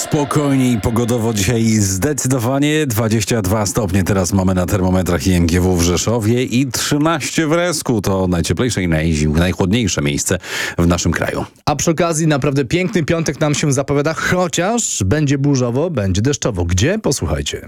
Spokojniej pogodowo dzisiaj zdecydowanie 22 stopnie teraz mamy na termometrach IMGW w Rzeszowie i 13 w Resku. To najcieplejsze i najchłodniejsze miejsce w naszym kraju. A przy okazji naprawdę piękny piątek nam się zapowiada, chociaż będzie burzowo, będzie deszczowo. Gdzie? Posłuchajcie.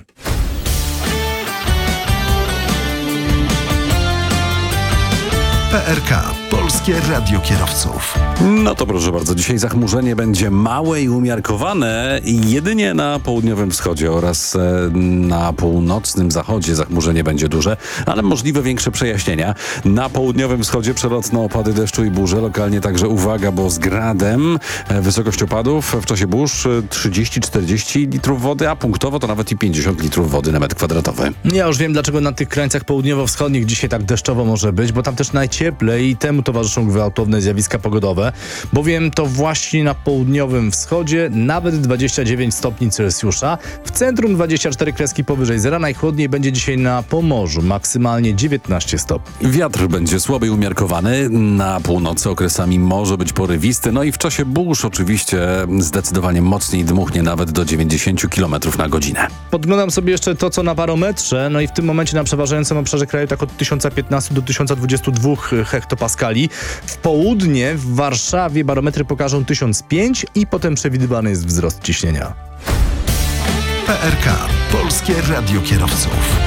PRK, Polskie Radio Kierowców. No to proszę bardzo, dzisiaj zachmurzenie będzie małe i umiarkowane jedynie na południowym wschodzie oraz na północnym zachodzie zachmurzenie będzie duże, ale możliwe większe przejaśnienia. Na południowym wschodzie przelotne opady deszczu i burze, lokalnie także uwaga, bo z gradem wysokość opadów w czasie burz 30-40 litrów wody, a punktowo to nawet i 50 litrów wody na metr kwadratowy. Ja już wiem, dlaczego na tych krańcach południowo-wschodnich dzisiaj tak deszczowo może być, bo tam też najcieplej i temu towarzyszą gwałtowne zjawiska pogodowe, bowiem to właśnie na południowym wschodzie nawet 29 stopni Celsjusza, w centrum 24 kreski powyżej zera, najchłodniej będzie dzisiaj na Pomorzu, maksymalnie 19 stopni. Wiatr będzie słaby i umiarkowany, na północy okresami może być porywisty, no i w czasie burz oczywiście zdecydowanie mocniej dmuchnie nawet do 90 km na godzinę. Podglądam sobie jeszcze to, co na barometrze, no i w tym momencie na przeważającym obszarze kraju tak od 1015 do 1022 hektopaskali. W południe w Warszawie barometry pokażą 1005 i potem przewidywany jest wzrost ciśnienia. PRK, Polskie Radio Kierowców.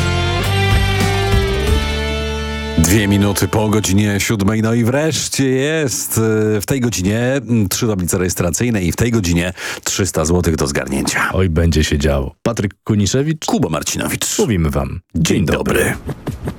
2 minuty po godzinie 7, no i wreszcie jest w tej godzinie 3 tablice rejestracyjne i w tej godzinie 300 zł do zgarnięcia. Oj, będzie się działo. Patryk Kuniszewicz, Kuba Marcinowicz. mówimy wam. Dzień dobry.